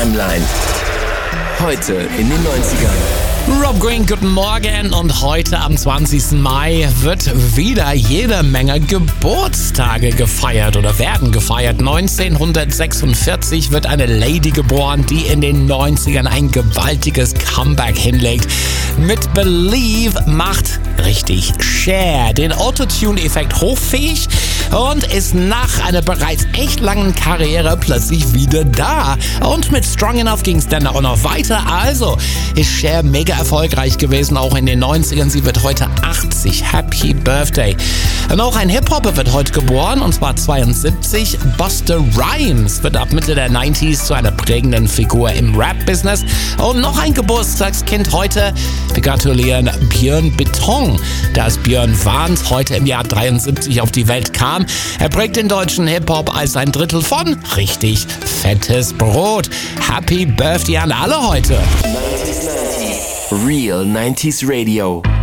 Timeline. Heute in den 90ern. Rob Green, guten Morgen. Und heute am 20. Mai wird wieder jede Menge Geburtstage gefeiert oder werden gefeiert. 1946 wird eine Lady geboren, die in den 90ern ein gewaltiges Comeback hinlegt. Mit Believe macht richtig Cher den Autotune-Effekt hochfähig und ist nach einer bereits echt langen Karriere plötzlich wieder da. Und mit Strong Enough ging es dann auch noch weiter. Also ist Cher mega erfolgreich gewesen, auch in den 90ern. Sie wird heute 80. Happy Birthday. Und auch ein Hip-Hopper wird heute geboren, und zwar 72. Busta Rhymes wird ab Mitte der 90s zu einer prägenden Figur im Rap-Business. Und noch ein Geburtstagskind heute. Wir gratulieren Björn Beton, dass Björn Warns heute im Jahr 73 auf die Welt kam. Er prägt den deutschen Hip-Hop als ein Drittel von richtig fettes Brot. Happy Birthday an alle heute. 90s. Real 90s Radio.